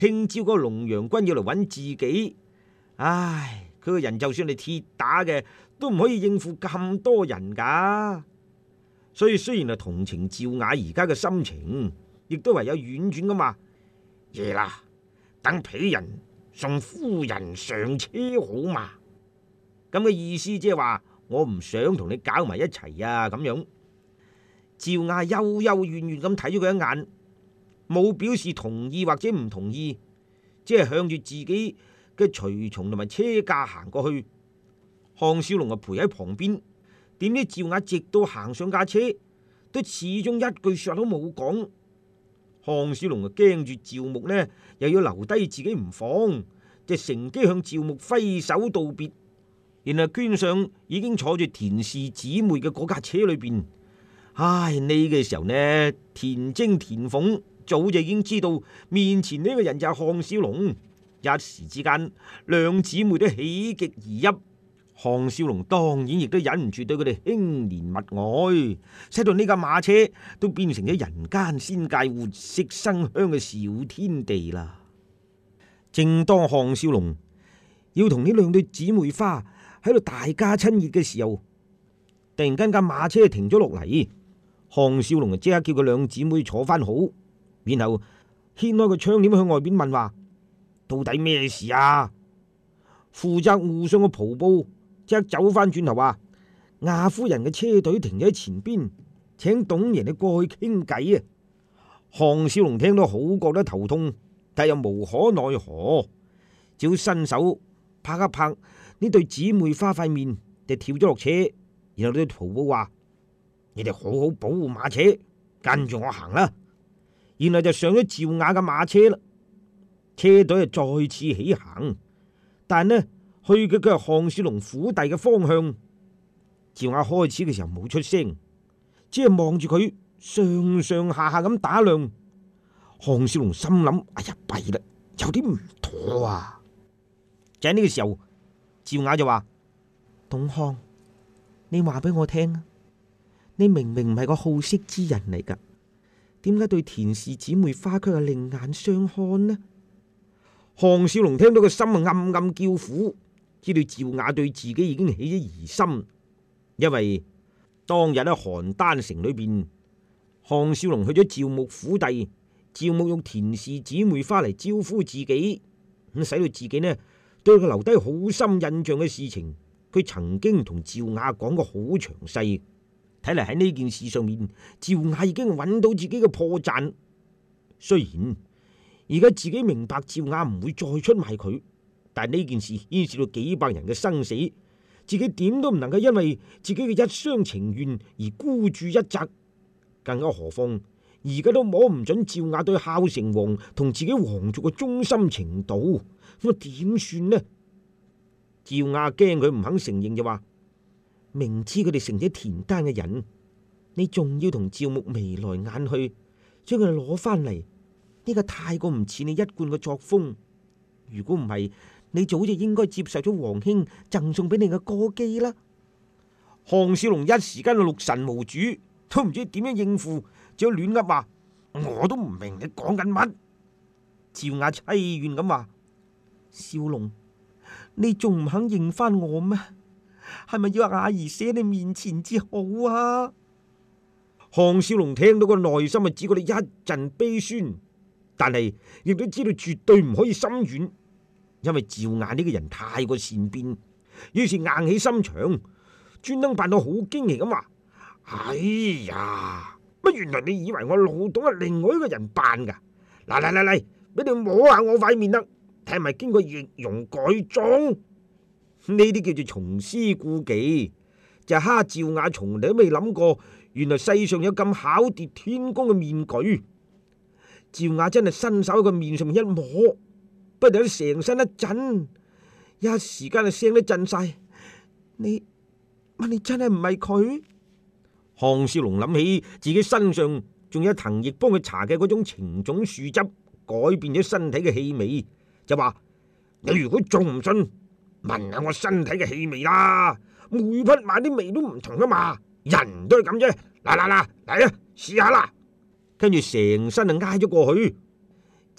聽朝個龍陽君要嚟揾自己，唉，佢個人就算係鐵打嘅，都唔可以應付咁多人噶。所以雖然係同情趙雅而家嘅心情，亦都唯有婉轉咁話：夜啦，等鄙人送夫人上車好嘛？咁嘅意思即係話我唔想同你搞埋一齊啊咁樣。趙雅幽幽怨怨咁睇咗佢一眼，冇表示同意或者唔同意，即係向住自己嘅隨從同埋車駕行過去。項少龍就陪喺旁邊，點知趙雅直到行上架車，都始終一句說話都冇講。項少龍就驚住趙牧呢，又要留低自己唔放，就乘機向趙牧揮手道別，然後捐上已經坐住田氏姊妹嘅嗰架車裏邊。唉，呢個時候呢，田征田鳳早就已經知道面前呢個人就係項少龍，一時之間兩姊妹都喜極而泣。項少龍當然亦都忍唔住對佢哋輕憐密愛，使到呢架馬車都變成咗人間仙界活色生香嘅小天地啦。正當項少龍要同呢兩對姊妹花喺度大家親熱嘅時候，突然間架馬車停咗落嚟，項少龍就即刻叫佢兩姊妹坐翻好，然後掀開個窗簾向外邊問話：到底咩事啊？負責護送嘅蒲布即刻走翻轉頭話：亞夫人嘅車隊停咗喺前邊，請董爺你過去傾偈啊！項少龍聽到好覺得頭痛，但又無可奈何，只好伸手拍一拍呢對姊妹花塊面，就跳咗落車，然後對蒲布話：你哋好好保護馬車，跟住我行啦。然後就上咗趙雅嘅馬車啦，車隊就再次起行，但呢去嘅佢係項少龍府邸嘅方向。趙雅開始嘅時候冇出聲，只係望住佢上上下下咁打量。項少龍心諗：哎呀，弊啦，有啲唔妥啊！就喺呢個時候，趙雅就話：董項，你話俾我聽啊，你明明唔係個好色之人嚟噶，點解對田氏姊妹花卻係另眼相看呢？項少龍聽到個心啊暗暗叫苦，知道趙雅對自己已經起咗疑心，因為當日喺邯鄲城裏邊，項少龍去咗趙牧府邸，趙牧用田氏姊妹花嚟招呼自己，咁使到自己呢對佢留低好深印象嘅事情，佢曾經同趙雅講過好詳細。睇嚟喺呢件事上面，趙雅已經揾到自己嘅破綻。雖然而家自己明白趙雅唔會再出賣佢，但係呢件事牽涉到幾百人嘅生死，自己點都唔能夠因為自己嘅一廂情願而孤注一擲。更加何況而家都摸唔準趙雅對孝成王同自己皇族嘅忠心程度，咁點算呢？趙雅驚佢唔肯承認，就話：明知佢哋成咗田間嘅人，你仲要同趙牧眉來眼去，將佢哋攞翻嚟，呢個太過唔似你一貫嘅作風。如果唔係，你早就應該接受咗皇兄贈送俾你嘅歌姬啦。項少龍一時間六神無主，都唔知點樣應付，只好亂噏話：我都唔明你講緊乜。趙雅凄怨咁話：少龍，你仲唔肯認翻我咩？係咪要阿兒死喺你面前至好啊？項少龍聽到個內心啊，只覺得一陣悲酸，但係亦都知道絕對唔可以心軟，因為趙雅呢個人太過善變，於是硬起心腸，專登扮到好驚奇咁話：哎呀，乜原來你以為我老董係另外一個人扮噶？嚟，俾你摸下我塊面啦，睇係咪經過易容改裝？呢啲叫做重施故技，就係蝦趙雅從嚟都未諗過，原來世上有咁巧奪天工嘅面具。趙雅真係伸手喺個面上面一摸，不由得成身一震，一時間就聲都震晒。你真係唔係佢？項少龍諗起自己身上仲有藤亦幫佢搽嘅嗰種情種樹汁，改變咗身體嘅氣味，就話：你如果仲唔信，聞下我身體嘅氣味啦，每匹馬啲味都唔同噶嘛，人都係咁啫。嚟啊，試下啦！跟住成身就挨咗過去。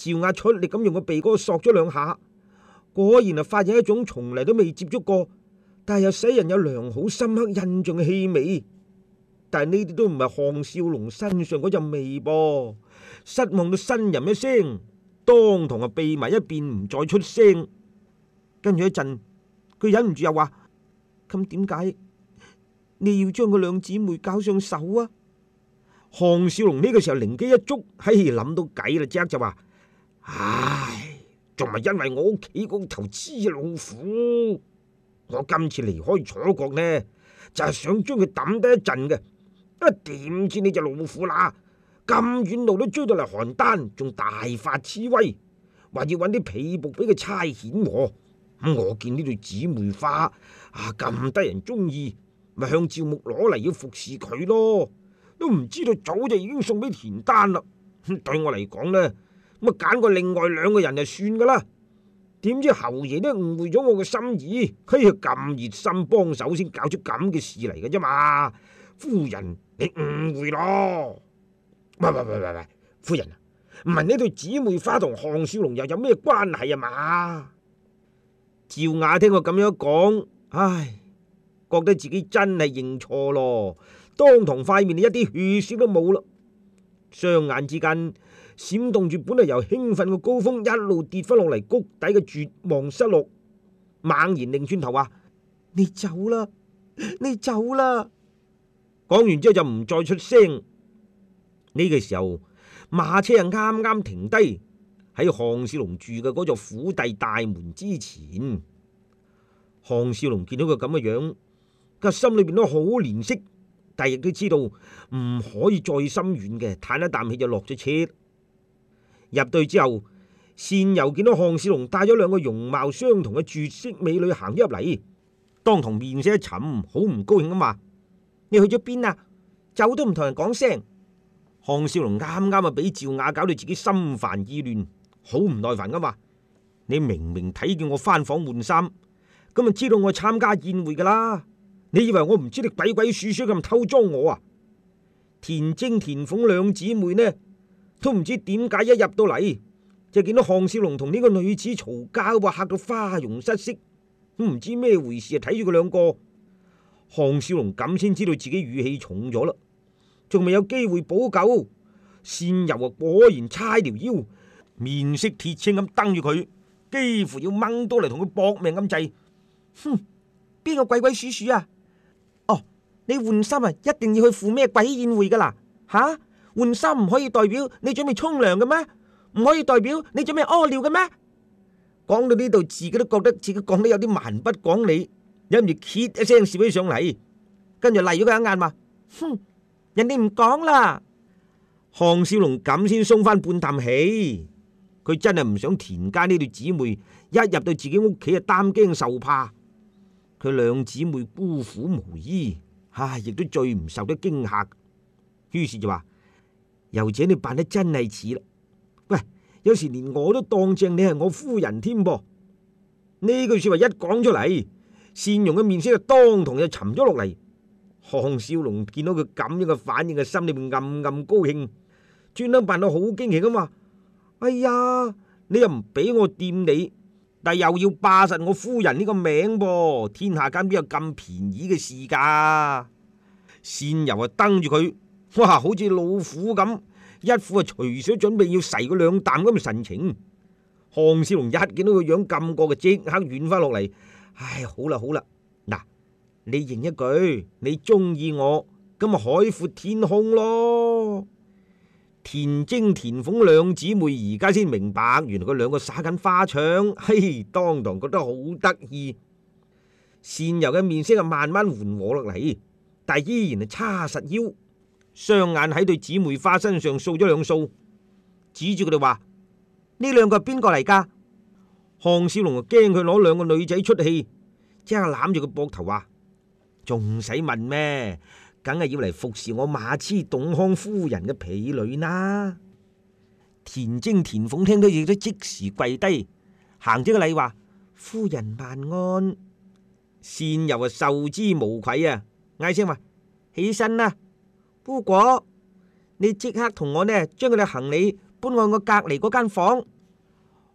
趙雅出力咁用個鼻哥索咗兩下，果然係發現一種從嚟都未接觸過，但係又使人有良好深刻印象嘅氣味。但係呢啲都唔係項少龍身上嗰陣味噃。失望到呻吟一聲，當堂啊避埋一邊，唔再出聲。跟住一陣，佢忍唔住又話：咁點解你要將個兩姊妹搞上手啊？項少龍呢個時候靈機一觸，諗到計啦，即刻就話：唉，仲係因為我屋企嗰頭黐老虎，我今次離開楚國呢，就係想將佢抌得一陣嘅。點知呢隻老虎啦，咁遠路都追到嚟邯鄲，仲大發痴威，話要搵啲婢僕俾佢差遣。我見呢對姊妹花咁得人中意，咪向趙牧攞嚟要服侍佢咯。都唔知道早就已經送俾田丹啦。對我嚟講呢，咁揀過另外兩個人就算噶啦。點知侯爺都誤會咗我嘅心意，咁熱心幫手先搞出咁嘅事嚟嘅啫嘛。夫人，你誤會咯。喂，夫人啊，唔係呢對姊妹花同項少龍又有咩關係啊嘛？趙雅聽我咁樣講，覺得自己真係認錯咯，當堂塊面一啲血色都冇啦，雙眼之間閃動住本嚟由興奮嘅高峰一路跌翻落嚟谷底嘅絕望失落，猛然擰轉頭話：你走啦，你走啦！講完之後就唔再出聲。呢個時候馬車啱啱停低喺項少龍住嘅嗰座府邸大門之前。項少龍見到佢咁嘅樣，個心裏邊都好憐惜，但亦都知道唔可以再心軟嘅，嘆一啖氣就落咗車。入隊之後，善游見到項少龍帶咗兩個容貌相同嘅絕色美女行咗入嚟，當堂面色一沉，好唔高興咁話：你去咗邊啊？走都唔同人講聲。項少龍啱啱俾趙雅搞到自己心煩意亂，好唔耐煩咁話：你明明睇見我翻房換衫，咁就知道我參加宴會噶啦。你以為我唔知你鬼鬼祟祟咁偷裝我啊？田征、田鳳兩姊妹呢，都唔知點解一入到嚟就見到項少龍同呢個女子嘈交，嚇到花容失色，都唔知咩回事啊！睇住佢兩個，項少龍咁先知道自己語氣重咗啦，仲未有機會補救。善游果然叉條腰，面色鐵青咁瞪住佢，幾乎要掹到嚟同佢搏命咁滯。哼，邊個鬼鬼祟祟啊？哦，你換衫啊，一定要去赴咩鬼宴會噶啦？吓，換衫唔可以代表你準備沖涼嘅咩？唔可以代表你準備屙尿嘅咩？講到呢度，自己都覺得自己講得有啲蠻不講理，忍住揭一聲笑起上嚟，跟住嚟咗佢一眼話：哼，人哋唔講啦。項少龍咁先鬆翻半啖氣，佢真係唔想田家呢對姊妹一入到自己屋企就擔驚受怕。佢兩姊妹孤苦無依，亦都最唔受得驚嚇。於是就話：又姐你扮得真係似啦，喂，有時連我都當正你係我夫人添噃。呢句說話一講出嚟，善容嘅面色就當堂就沉咗落嚟。項少龍見到佢咁樣嘅反應，嘅心裏面暗暗高興，專登扮到好驚奇咁話：哎呀，你又唔俾我掂你，但又要霸實我夫人呢個名噃，天下間邊有咁便宜嘅事噶？善游瞪住佢，哇，好似老虎咁，一副隨時準備要噬佢兩啖咁嘅神情。項少龍一見到個樣咁過嘅，即刻軟翻落嚟。唉，好啦好啦，嗱，你認一句，你中意我，咁咪海闊天空咯。田征、田鳳兩姊妹而家先明白，原來佢兩個耍緊花槍，當堂覺得好得意。善游嘅面色慢慢緩和落嚟，但依然係叉實腰，雙眼喺對姊妹花身上掃咗兩掃，指住佢哋話：呢兩個係邊個嚟噶？項少龍就驚佢攞兩個女仔出氣，即刻攬住佢膊頭話：仲使問咩？梗係要嚟服侍我馬痴董康夫人嘅婢女啦！田征、田鳳聽到亦都即時跪低，行咗個禮話：夫人萬安。善游受之無愧啊，嗌聲話：起身啦！姑果，你即刻同我呢將佢哋行李搬去我隔籬嗰間房，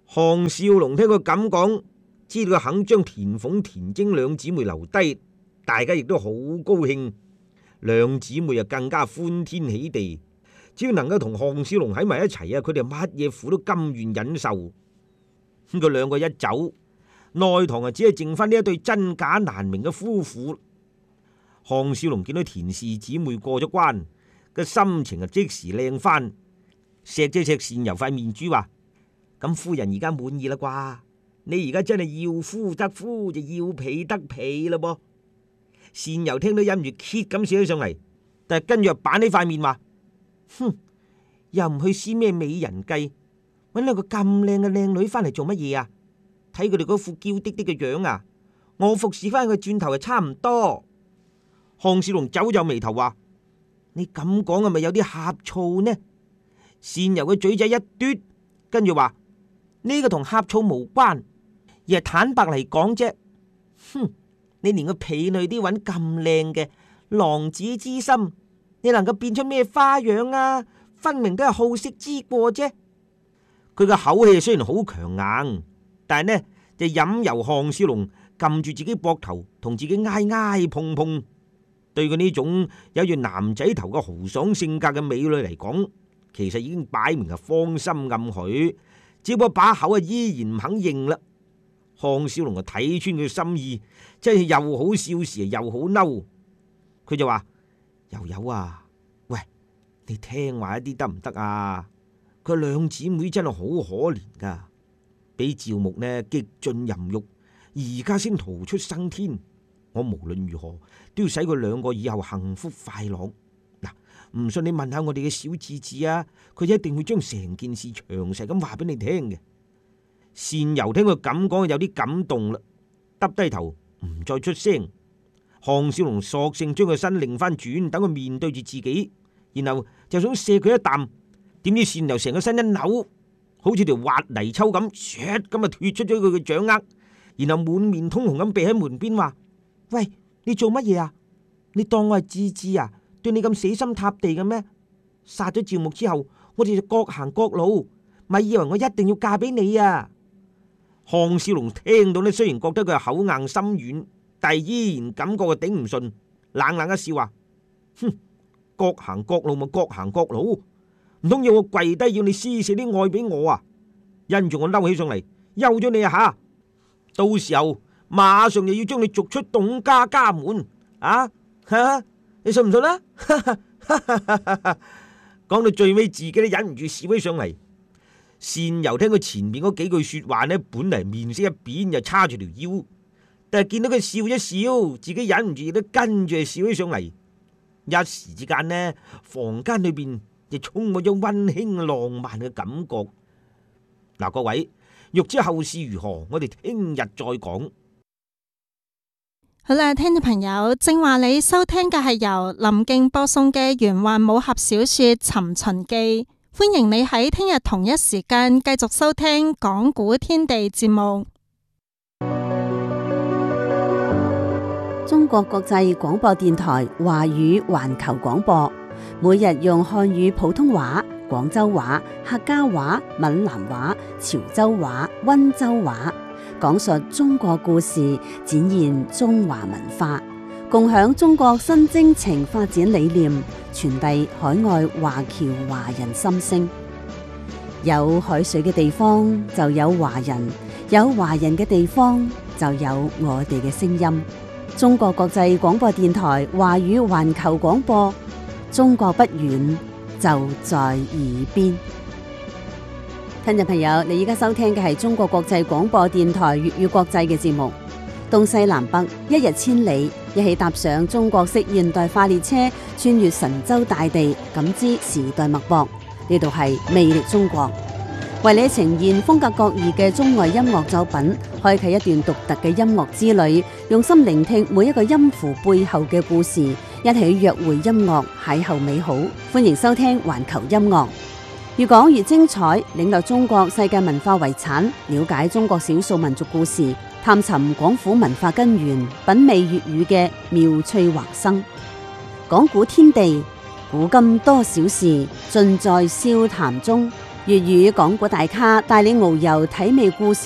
項少龍聽佢咁講，知道佢肯將田鳳、田晶兩姊妹留低，大家亦都好高興。兩姊妹又更加歡天喜地，只要能夠同項少龍喺埋一齊啊，佢哋乜嘢苦都甘願忍受。佢兩個一走，內堂啊只係剩翻呢一對真假難明嘅夫婦。項少龍見到田氏姊妹過咗關，個心情啊即時靚翻，錫咗錫善柔塊面珠話：咁夫人而家滿意啦啩？你而家真係要夫得夫，就要婢得婢啦噃。善柔聽到忍唔住揭咁笑咗上嚟，但係跟住又板起塊面話：哼，又唔去施咩美人計，搵兩個咁靚嘅靚女翻嚟做乜嘢啊？睇佢哋嗰副嬌滴滴嘅樣啊，我服侍翻佢轉頭係差唔多。項少龍皺皺眉頭話：你咁講係咪有啲呷醋呢？善柔嘅嘴仔一嘟，跟住話：呢個同呷醋無關，而係坦白嚟講啫。哼！你連個婢女都揾咁靚嘅郎子之心，你能夠變出咩花樣啊？分明都係好色之過啫。佢個口氣雖然好強硬，但係呢就任由項少龍撳住自己膊頭，同自己挨挨碰碰。對佢呢種有住男仔頭嘅豪爽性格嘅美女嚟講，其實已經擺明係芳心暗許，只不過把口啊依然唔肯認啦。項少龍就睇穿佢心意，真係又好笑時又好嬲。佢就話：又有啊，喂，你聽話一啲得唔得啊？佢兩姊妹真係好可憐噶，俾趙牧呢激進淫欲，而家先逃出生天。我無論如何都要使佢兩個以後幸福快樂。嗱，唔信你問下我哋嘅小智智啊，佢一定會將成件事詳細咁話俾你聽嘅。善柔聽佢咁講，有啲感動啦，耷低頭唔再出聲。項少龍索性將個身擰翻轉，等佢面對住自己，然後就想射佢一啖，點知善柔成個身一扭，好似條滑泥鰍咁，唰咁啊脫出咗佢嘅掌握，然後滿面通紅咁避喺門邊話：喂，你做乜嘢啊？你當我係智智啊？對你咁死心塌地嘅咩？殺咗趙牧之後，我哋就各行各路，咪以為我一定要嫁俾你啊？項少龍聽到呢，雖然覺得佢係口硬心軟，但係依然感覺佢頂唔順，冷冷一笑話：哼，各行各路咪各行各路，唔通要我跪低要你施捨啲愛俾我啊？因住我嬲起上嚟，休咗你啊吓！到時候馬上就要將你逐出董家家門啊！你信唔信啊？講到最尾，自己都忍唔住笑起上嚟。善柔聽佢前面嗰幾句說話呢，本嚟面色一變，又叉住條腰，但係見到佢笑一笑，自己忍唔住亦都跟住笑起上嚟。一時之間呢，房間裏邊亦充滿咗溫馨浪漫嘅感覺。嗱，各位，欲知後事如何，我哋聽日再講。 好啦，聽眾朋友，正話你收聽嘅係由林敬播送嘅玄幻武俠小說《尋秦記》。歡迎你喺聽日同一時間繼續收聽講古天地節目。 中國國際廣播電台華語環球廣播，每日用漢語普通話、廣州話、客家話、閩南話、潮州話、溫州話，講述中國故事，展現中華文化，共享中國新征程發展理念，傳遞海外華僑華人心聲。有海水嘅地方就有華人，有華人嘅地方就有我哋嘅聲音。中國國際廣播電台華語環球廣播，中國不遠，就在耳邊。聽眾朋友，你而家收聽嘅係中國國際廣播電台粵語國際嘅節目。東西南北，一日千里，一起踏上中國式現代化列車，穿越神州大地，感知時代脈搏。呢度係魅力中國，為你呈現風格各異嘅中外音樂作品，開啟一段獨特嘅音樂之旅，用心聆聽每一個音符背後嘅故事，一起約會音樂，邂逅美好。歡迎收聽環球音樂，越講越精彩，領略中國世界文化遺產，了解中國少數民族故事，探尋廣府文化根源，品味粵語嘅妙趣橫生。講古天地，古今多少事，盡在笑談中。 粵語講古大咖帶領遨遊體味故事